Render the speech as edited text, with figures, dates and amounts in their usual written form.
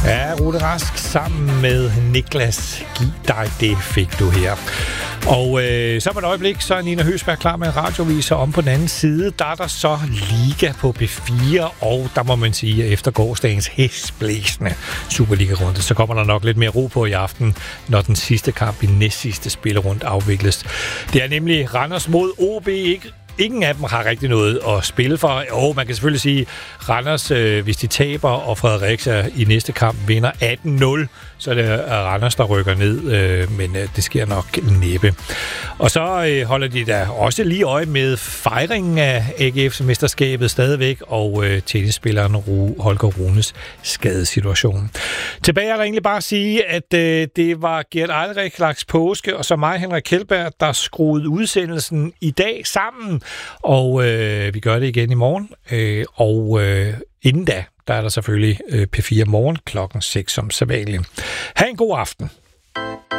Ja, Rune Rask sammen med Niklas. Giv dig det, fik du her. Og så på et øjeblik, så er Nina Høsberg klar med en radiovis, og om på den anden side, der er der så Liga på P4, og der må man sige, at efter gårsdagens hæsblæsende Superliga-runde, så kommer der nok lidt mere ro på i aften, når den sidste kamp i næstsidste spillerunde afvikles. Det er nemlig Randers mod OB. Ingen af dem har rigtig noget at spille for. Jo, man kan selvfølgelig sige, Randers, hvis de taber, og Fredericia i næste kamp vinder 18-0, så er det Randers, der rykker ned, men det sker nok næppe. Og så holder de da også lige øje med fejringen af AGF-mesterskabet stadigvæk, og tennisspilleren Holger Runes skadesituation. Tilbage er der egentlig bare at sige, at det var Gert Eilrik, Lars Påske og så mig, Henrik Kjeldberg, der skruede udsendelsen i dag sammen, og vi gør det igen i morgen, og inden da, der er der selvfølgelig P4 morgen klokken 6 som sædvanligt. Ha' en god aften.